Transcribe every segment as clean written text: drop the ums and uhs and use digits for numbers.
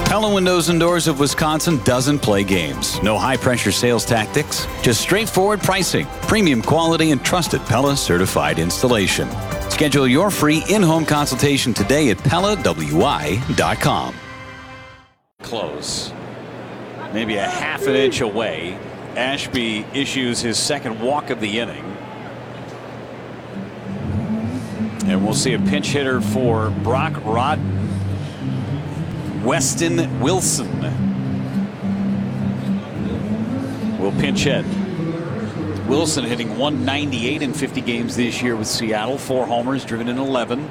Pella Windows and Doors of Wisconsin doesn't play games. No high-pressure sales tactics, just straightforward pricing, premium quality, and trusted Pella certified installation. Schedule your free in-home consultation today at PellaWI.com. Close. Maybe a half an inch away. Ashby issues his second walk of the inning. And we'll see a pinch hitter for Brock Rodden. Weston Wilson will pinch hit. Wilson hitting .198 in 50 games this year with Seattle. 4 homers, driven in 11.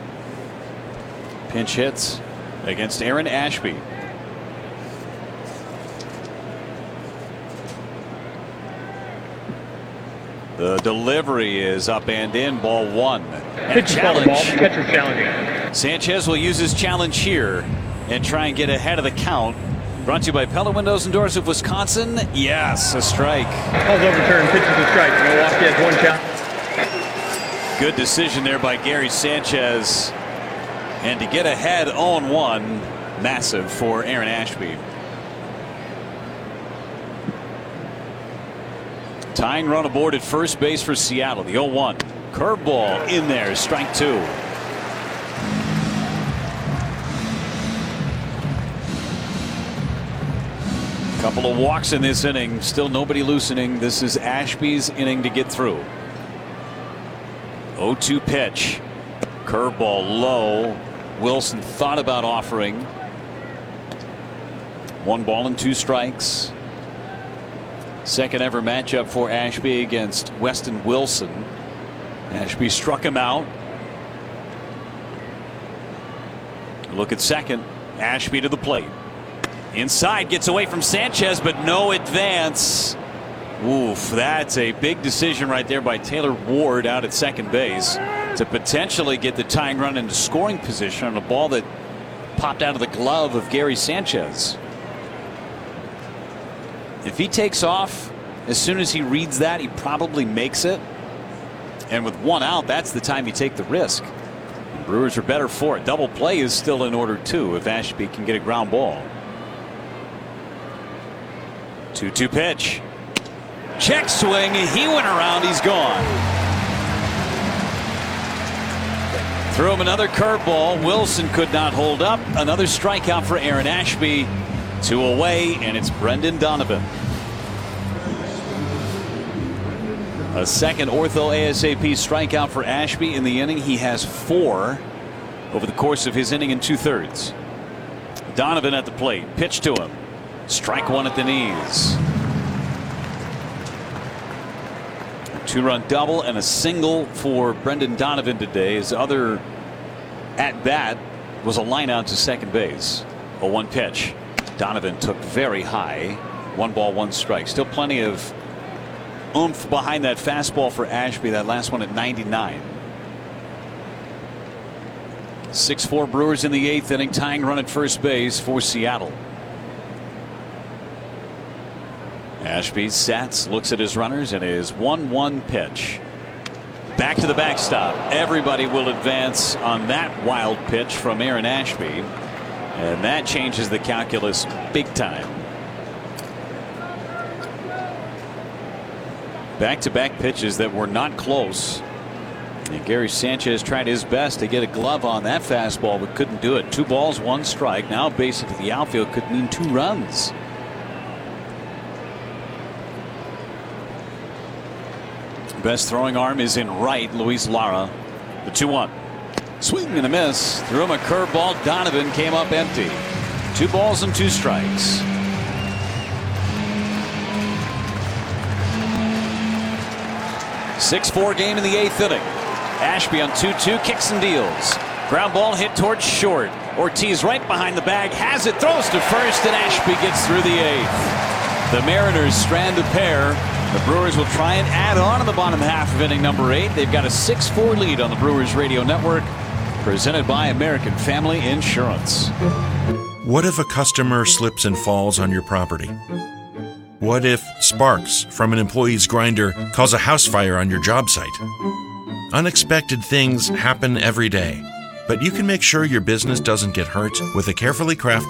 Pinch hits against Aaron Ashby. The delivery is up and in, ball 1. And challenge. Catcher challenging. Sanchez will use his challenge here and try and get ahead of the count. Brought to you by Pella Windows and Doors of Wisconsin. Yes, a strike. Calls overturned, pitches a strike. Milwaukee has 1 challenge. Good decision there by Gary Sanchez. And to get ahead 0-1, massive for Aaron Ashby. Tying run aboard at first base for Seattle. The 0-1. Curveball in there. Strike 2. Couple of walks in this inning. Still nobody loosening. This is Ashby's inning to get through. 0-2 pitch. Curveball low. Wilson thought about offering. 1 ball and 2 strikes. Second ever matchup for Ashby against Weston Wilson. Ashby struck him out. Look at second. Ashby to the plate. Inside, gets away from Sanchez, but no advance. Oof, that's a big decision right there by Taylor Ward out at second base to potentially get the tying run into scoring position on a ball that popped out of the glove of Gary Sanchez. If he takes off as soon as he reads that, he probably makes it. And with 1 out, that's the time you take the risk. The Brewers are better for it. Double play is still in order too if Ashby can get a ground ball. 2-2 pitch. Check swing. He went around. He's gone. Threw him another curveball. Wilson could not hold up. Another strikeout for Aaron Ashby. 2 away, and it's Brendan Donovan. A second ortho ASAP strikeout for Ashby in the inning. He has 4 over the course of his inning and 2/3. Donovan at the plate. Pitch to him. Strike 1 at the knees. A 2-run double and a single for Brendan Donovan today. His other at bat was a line out to second base. 0-1 pitch. Donovan took very high. 1 ball, 1 strike. Still plenty of oomph behind that fastball for Ashby. That last one at 99. 6-4 Brewers in the 8th inning. Tying run at first base for Seattle. Ashby sets, looks at his runners, and his 1-1 pitch. Back to the backstop. Everybody will advance on that wild pitch from Aaron Ashby. And that changes the calculus big time. Back-to-back pitches that were not close. And Gary Sanchez tried his best to get a glove on that fastball, but couldn't do it. 2 balls, 1 strike. Now basically the outfield could mean 2 runs. Best throwing arm is in right. Luis Lara. The 2-1. Swing and a miss. Threw him a curveball. Donovan came up empty. 2 balls and 2 strikes. .6-4 game in the 8th inning. Ashby on 2-2, kicks and deals. Ground ball hit towards short. Ortiz right behind the bag, has it, throws to first, and Ashby gets through the 8th. The Mariners strand a pair. The Brewers will try and add on in the bottom half of inning number 8. They've got a 6-4 lead on the Brewers Radio Network. Presented by American Family Insurance. What if a customer slips and falls on your property? What if sparks from an employee's grinder cause a house fire on your job site? Unexpected things happen every day, but you can make sure your business doesn't get hurt with a carefully crafted